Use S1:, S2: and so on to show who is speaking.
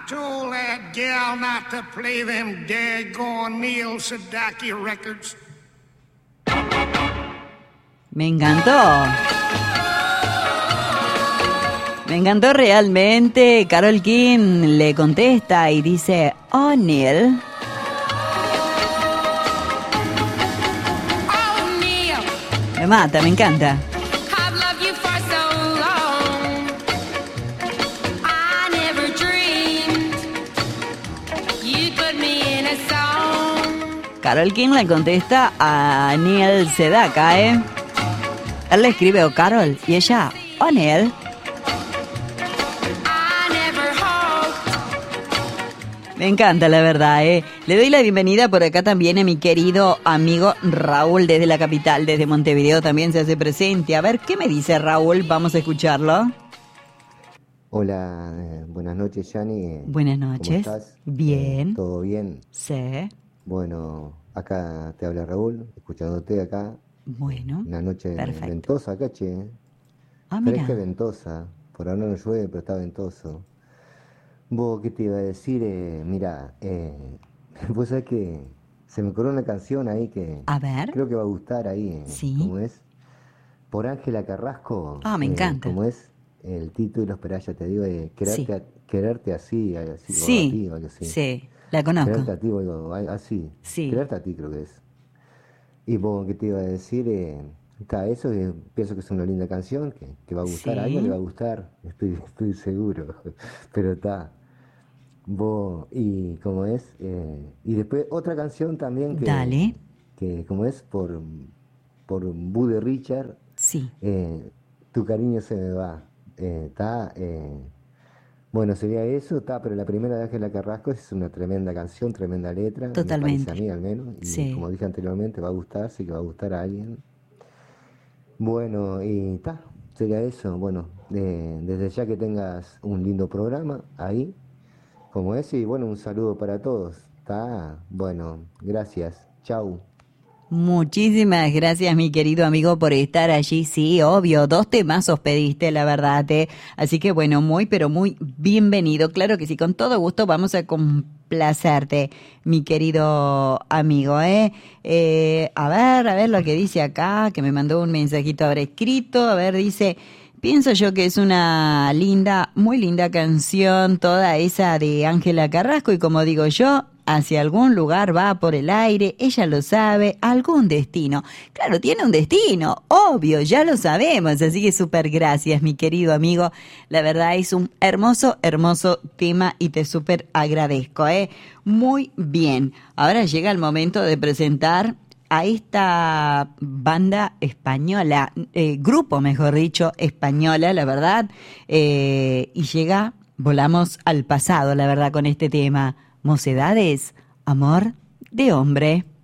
S1: told that gal not to play them daggone Neil Sedaki records.
S2: Me encantó. Me encantó realmente. Carole King le contesta y dice, oh, Neil. Me mata, me encanta. Carole King le contesta a Neil Sedaka, Él le escribe, oh, Carol, y ella, oh, Neil. Me encanta, la verdad, Le doy la bienvenida por acá también a mi querido amigo Raúl desde la capital, desde Montevideo también se hace presente. A ver, ¿qué me dice Raúl? Vamos a escucharlo.
S3: Hola, buenas noches, Yani.
S2: Buenas noches.
S3: ¿Cómo estás?
S2: Bien.
S3: ¿Todo bien?
S2: Sí.
S3: Bueno, acá te habla Raúl, escuchándote acá.
S2: Bueno,
S3: una noche
S2: perfecto.
S3: ventosa acá, che.
S2: Ah, mira.
S3: Fresca y ventosa. Por ahora no llueve, pero está ventoso. Vos, ¿qué te iba a decir? Mira, vos sabés que se me ocurrió una canción ahí que...
S2: A ver.
S3: Creo que va a gustar ahí.
S2: Sí.
S3: ¿Cómo es? Por Ángela Carrasco.
S2: Ah, me encanta.
S3: ¿Cómo es? El título, espera, ya te digo, quererte así, así,
S2: sí,
S3: algo así.
S2: Sí, la conozco.
S3: Quererte a ti, algo así.
S2: Sí.
S3: Quererte a ti creo que es. Y vos, ¿qué te iba a decir? Eso, pienso que es una linda canción, que va a gustar,
S2: Sí.
S3: a alguien le va a gustar, estoy seguro. Pero está. Vos, y como es, y después otra canción también que...
S2: Dale.
S3: Que como es, por Buddy Richard.
S2: Sí.
S3: Tu cariño se me va. Bueno, sería eso, pero la primera de Ángela Carrasco es una tremenda canción, tremenda letra.
S2: Totalmente.
S3: Me parece a mí al menos. Y
S2: sí.
S3: como dije anteriormente, va a gustar, sí que va a gustar a alguien. Bueno, y sería eso. Bueno, desde ya que tengas un lindo programa ahí, como es, y bueno, un saludo para todos. Bueno, gracias. Chau.
S2: Muchísimas gracias, mi querido amigo, por estar allí. Sí, obvio, 2 temazos pediste, la verdad, Así que bueno, muy, pero muy bienvenido. Claro que sí, con todo gusto vamos a complacerte, mi querido amigo, A ver lo que dice acá, que me mandó un mensajito ahora escrito. A ver, dice... Pienso yo que es una linda, muy linda canción, toda esa de Ángela Carrasco, y como digo yo, hacia algún lugar va por el aire, ella lo sabe, algún destino. Claro, tiene un destino, obvio, ya lo sabemos, así que súper gracias, mi querido amigo. La verdad es un hermoso, hermoso tema y te súper agradezco, Muy bien, ahora llega el momento de presentar a esta banda española, grupo mejor dicho, española, la verdad, y volamos al pasado, la verdad, con este tema, Mocedades, amor de hombre.